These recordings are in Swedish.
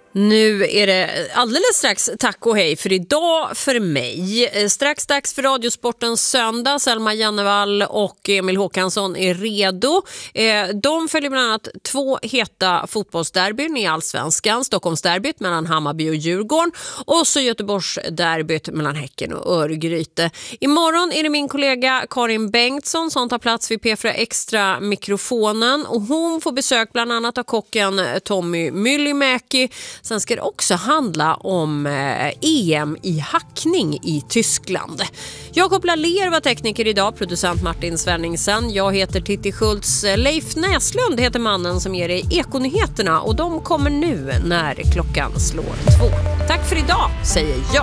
Nu är det alldeles strax tack och hej för idag för mig. Strax dags för Radiosportens söndag. Selma Jannevall och Emil Håkansson är redo. De följer bland annat 2 heta fotbollsderbyn i Allsvenskan. Stockholmsderbyt mellan Hammarby och Djurgården och så Göteborgsderbyt mellan Häcken och Örgryte. Imorgon är det min kollega Karin Bengtsson som tar plats vid P4 Extra-mikrofonen och hon får besök bland annat av kocken Tommy Myllymäki. Sen ska det också handla om EM i hackning i Tyskland. Jakob Laller var tekniker idag, producent Martin Svenningsen. Jag heter Titti Schultz. Leif Näslund heter mannen som ger dig Ekonyheterna och de kommer nu när klockan slår 2. Tack för idag, säger jag.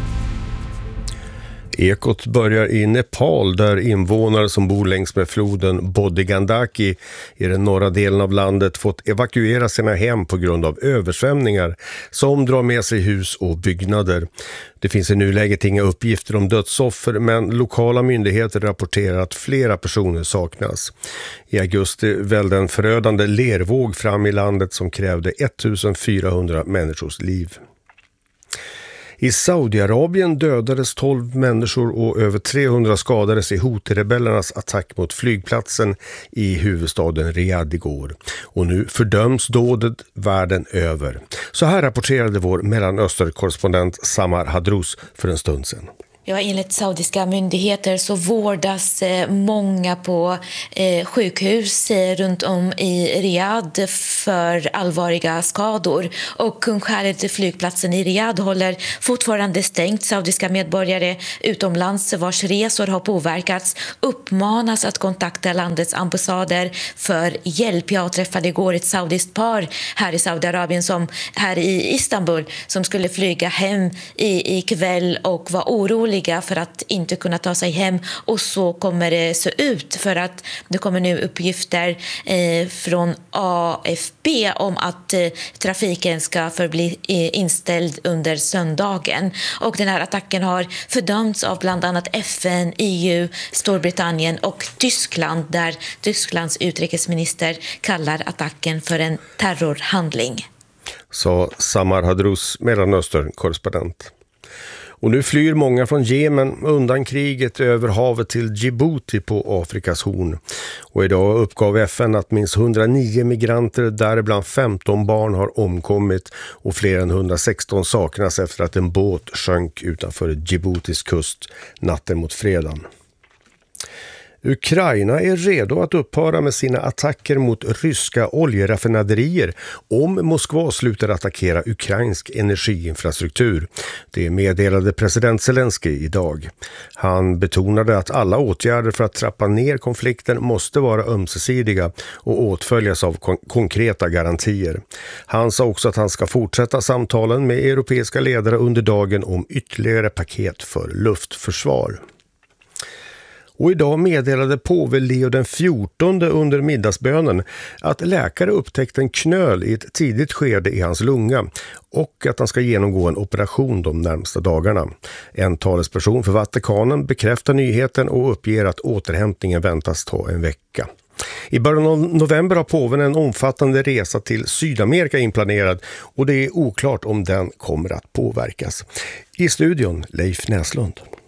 Ekot börjar i Nepal där invånare som bor längs med floden Bodhgandaki i den norra delen av landet fått evakuera sina hem på grund av översvämningar som drar med sig hus och byggnader. Det finns i nuläget inga uppgifter om dödsoffer men lokala myndigheter rapporterar att flera personer saknas. I augusti välde en förödande lervåg fram i landet som krävde 1400 människors liv. I Saudiarabien dödades 12 människor och över 300 skadades i Houthi-rebellernas attack mot flygplatsen i huvudstaden Riyadh igår. Och nu fördöms dådet världen över. Så här rapporterade vår Mellanöstern-korrespondent Samar Hadrous för en stund sedan. Ja, enligt saudiska myndigheter så vårdas många på sjukhus runt om i Riyadh för allvarliga skador. Och kung Khaled, flygplatsen i Riyadh, håller fortfarande stängt. Saudiska medborgare utomlands vars resor har påverkats uppmanas att kontakta landets ambassader för hjälp. Jag träffade igår ett saudiskt par här i Saudiarabien som här i Istanbul som skulle flyga hem i kväll och var oroliga för att inte kunna ta sig hem, och så kommer det se ut för att det kommer nu uppgifter från AFP om att trafiken ska förbli inställd under söndagen. Och den här attacken har fördömts av bland annat FN, EU, Storbritannien och Tyskland, där Tysklands utrikesminister kallar attacken för en terrorhandling. Sa Samar Hadrous, Mellanöstern-korrespondent. Och nu flyr många från Jemen undan kriget över havet till Djibouti på Afrikas horn. Och idag uppgav FN att minst 109 migranter, däribland 15 barn, har omkommit och fler än 116 saknas efter att en båt sjönk utanför Djiboutis kust natten mot fredagen. Ukraina är redo att upphöra med sina attacker mot ryska oljeraffinaderier om Moskva slutar attackera ukrainsk energiinfrastruktur. Det meddelade president Zelensky idag. Han betonade att alla åtgärder för att trappa ner konflikten måste vara ömsesidiga och åtföljas av konkreta garantier. Han sa också att han ska fortsätta samtalen med europeiska ledare under dagen om ytterligare paket för luftförsvar. Och idag meddelade påve Leo den 14 under middagsbönen att läkare upptäckte en knöl i ett tidigt skede i hans lunga och att han ska genomgå en operation de närmsta dagarna. En talesperson för Vatikanen bekräftar nyheten och uppger att återhämtningen väntas ta en vecka. I början av november har påven en omfattande resa till Sydamerika inplanerad och det är oklart om den kommer att påverkas. I studion Leif Näslund.